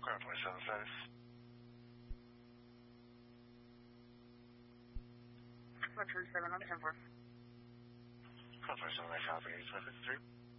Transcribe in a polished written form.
Ground 27 status. Ground 27 on 10-4. Ground 27, I copy. 2553.